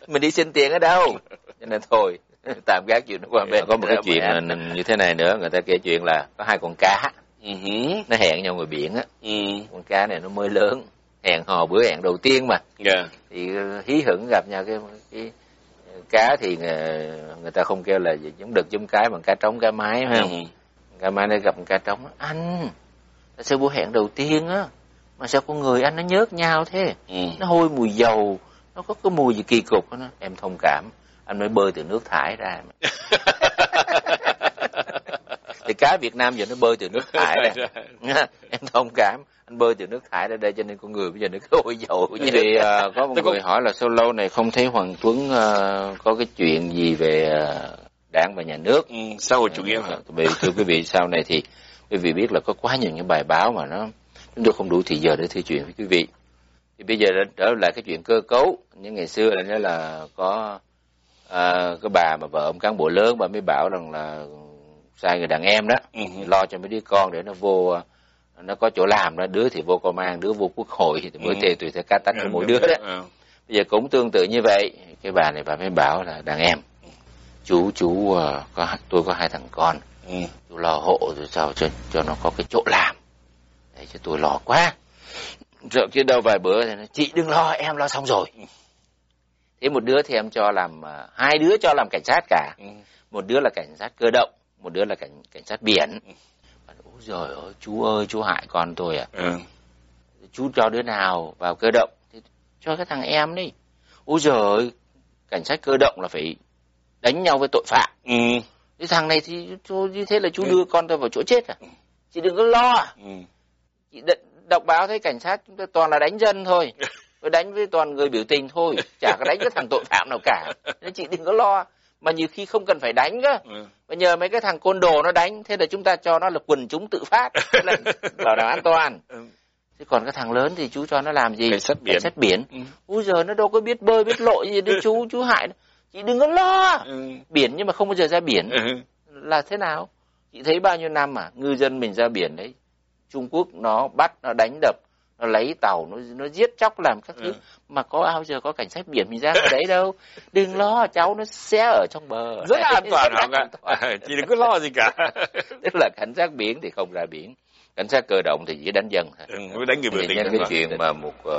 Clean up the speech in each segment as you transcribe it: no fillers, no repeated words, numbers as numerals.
mình đi xin tiền ở đâu, cho nên thôi tạm gác chuyện đó qua bên. Có một cái chuyện như thế này nữa, người ta kể chuyện là có hai con cá, nó hẹn nhau ngoài biển á. Con cá này nó mới lớn, hẹn hò bữa hẹn đầu tiên mà, thì hí hửng gặp nhau. Cái cá thì người ta không kêu là giống đực giống cái, bằng cá trống cá mái, phải không? Cá mái nó gặp cá trống, anh sao bữa hẹn đầu tiên á mà sao con người anh nó nhớt nhau thế, nó hôi mùi dầu, nó có cái mùi gì kỳ cục đó. Em thông cảm, anh mới bơi từ nước thải ra. Thì cá Việt Nam giờ nó bơi từ nước thải ra. Em thông cảm, anh bơi từ nước thải ra đây cho nên con người bây giờ nó có hôi dầu. Vì có một người hỏi là sao lâu này không thấy Hoàng Tuấn có cái chuyện gì về Đảng và Nhà nước, xã hội chủ nghĩa hả? Thưa quý vị, sau này thì quý vị biết là có quá nhiều những bài báo mà chúng tôi không đủ thì giờ để thư chuyện với quý vị. Thì bây giờ trở lại cái chuyện cơ cấu. Như ngày xưa là có cái bà mà vợ ông cán bộ lớn, bà mới bảo rằng là sai người đàn em đó, lo cho mấy đứa con để nó vô, nó có chỗ làm đó, đứa thì vô công an, đứa vô quốc hội, thì mới tùy theo cá tánh của mỗi đứa đó. Bây giờ cũng tương tự như vậy, cái bà này bà mới bảo là đàn em, tôi có hai thằng con, tôi lo hộ rồi sao cho nó có cái chỗ làm, để cho tôi lo quá. Rồi chứ đâu vài bữa thì nó, chị đừng lo, em lo xong rồi. Thế một đứa thì em cho làm, hai đứa cho làm cảnh sát cả, một đứa là cảnh sát cơ động, một đứa là cảnh sát biển. Ôi giời ơi, chú hại con tôi à? Chú cho đứa nào vào cơ động? Thì cho cái thằng em đi. Ôi giời ơi, cảnh sát cơ động là phải đánh nhau với tội phạm. Cái thằng này thì như thế là chú đưa con tôi vào chỗ chết à? Chị đừng có lo. Chị đọc báo thấy cảnh sát chúng ta toàn là đánh dân thôi, rồi đánh với toàn người biểu tình thôi, chả có đánh cái thằng tội phạm nào cả. Nên chị đừng có lo. Mà nhiều khi không cần phải đánh cơ, và nhờ mấy cái thằng côn đồ nó đánh, thế là chúng ta cho nó là quần chúng tự phát, là bảo đảm an toàn. Thế còn cái thằng lớn thì chú cho nó làm gì? Cảnh sát biển. Úi giời, nó đâu có biết bơi biết lội gì đâu chú hại. Chị đừng có lo. Biển nhưng mà không bao giờ ra biển là thế nào? Chị thấy bao nhiêu năm mà ngư dân mình ra biển đấy, Trung Quốc nó bắt, nó đánh đập, nó lấy tàu, nó giết chóc làm các thứ, mà có bao giờ có cảnh sát biển mình ra ở đấy đâu. Đừng lo, cháu nó sẽ ở trong bờ. Rất an toàn hả? Chị đừng có lo gì cả. Tức là cảnh sát biển thì không ra biển, cảnh sát cơ động thì chỉ đánh dân thôi. Đánh người biểu tình. Nhân cái chuyện mà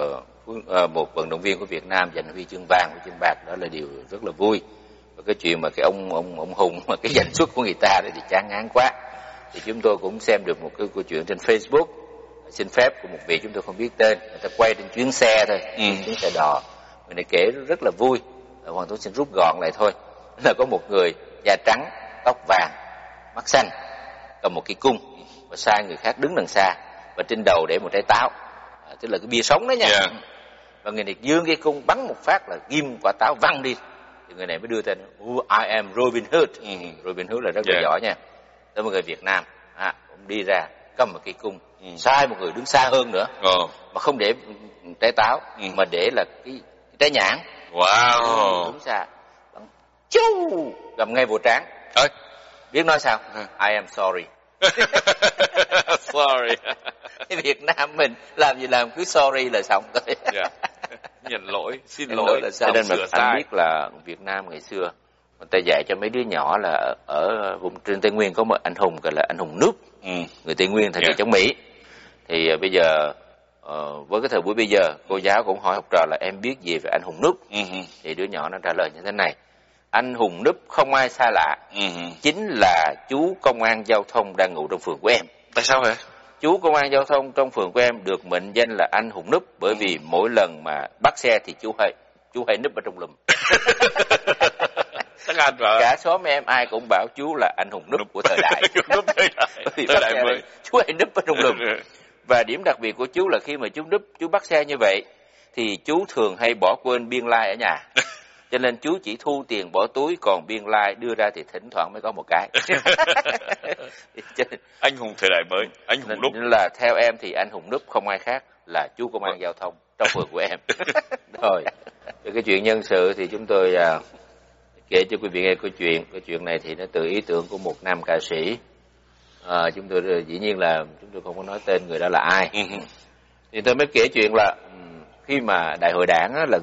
một vận động viên của Việt Nam giành huy chương vàng, huy chương bạc, đó là điều rất là vui. Và cái chuyện mà cái ông Hùng mà cái danh xuất của người ta đấy thì chán ngán quá. Thì chúng tôi cũng xem được một cái câu chuyện trên Facebook, xin phép của một vị chúng tôi không biết tên, người ta quay trên chuyến xe thôi, chuyến xe đò. Người này kể rất là vui. Hoàng Tuấn xin rút gọn lại thôi. Là có một người da trắng, tóc vàng, mắt xanh, cầm một cái cung, và sai người khác đứng đằng xa, và trên đầu để một trái táo, tức là cái bia sống đó nha. Và người này giương cái cung bắn một phát là ghim quả táo văng đi. Thì người này mới đưa tên I am Robin Hood. Robin Hood là rất là giỏi nha. Tới một người Việt Nam, cũng đi ra cầm một cái cung, sai một người đứng xa hơn nữa, mà không để trái táo, mà để là cái trái nhãn. Wow. Đứng xa, chú gầm ngay vô trán. Biết nói sao? I am sorry. Sorry. Việt Nam mình làm gì làm cứ sorry là xong thôi. Nhận lỗi, xin lỗi là sao? Nên mà anh biết là Việt Nam ngày xưa người ta dạy cho mấy đứa nhỏ là ở vùng trên Tây Nguyên có một anh hùng gọi là anh hùng núp. Người Tây Nguyên thời kỳ chống Mỹ. Thì bây giờ với cái thời buổi bây giờ, cô giáo cũng hỏi học trò là em biết gì về anh hùng núp. Thì đứa nhỏ nó trả lời như thế này: anh hùng núp không ai xa lạ, chính là chú công an giao thông đang ngủ trong phường của em. Tại sao vậy? Chú công an giao thông trong phường của em được mệnh danh là anh hùng núp bởi vì mỗi lần mà bắt xe thì chú hay núp ở trong lùm. Cả xóm em ai cũng bảo chú là anh hùng núp của thời đại. Thời đại mới. Chú hay núp ở trong lùm. Và điểm đặc biệt của chú là khi mà chú bắt xe như vậy thì chú thường hay bỏ quên biên lai ở nhà. Cho nên chú chỉ thu tiền bỏ túi, còn biên lai đưa ra thì thỉnh thoảng mới có một cái. Anh hùng thời đại mới, anh hùng núp. Nên là theo em thì anh hùng núp không ai khác là chú công an giao thông trong phường của em. Rồi, cái chuyện nhân sự thì chúng tôi kể cho quý vị nghe câu chuyện này thì nó từ ý tưởng của một nam ca sĩ. Chúng tôi dĩ nhiên là chúng tôi không có nói tên người đó là ai. Thì tôi mới kể chuyện là khi mà đại hội đảng là